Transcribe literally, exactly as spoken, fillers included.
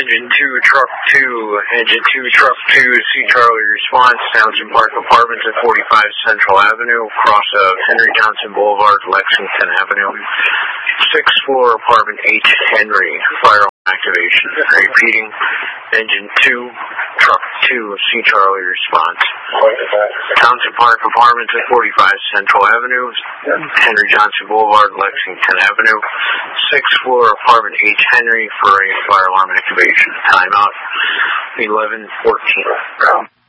Engine two, Truck two, Engine two, Truck two, C. Charlie response, Townsend Park Apartments at forty-five Central Avenue, cross of Henry Johnson Boulevard, Lexington Avenue. Sixth floor, apartment H. Henry, fire alarm activation. Repeating, Engine two, Truck two, C. Charlie response. Townsend Park Apartments at forty-five Central Avenue, Henry Johnson Boulevard, Lexington Avenue. Sixth floor, apartment H. Henry for a fire alarm activation. Timeout eleven fourteen.